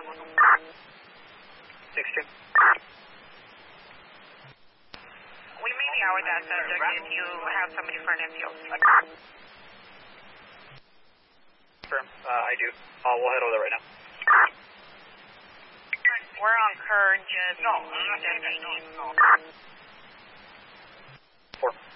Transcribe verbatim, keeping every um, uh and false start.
six two. We may be out with that subject if you have somebody for an M P O. Confirm. Uh, I do. Uh, we'll head over there right now. We're on Kerr, just No, east of no, no. Four.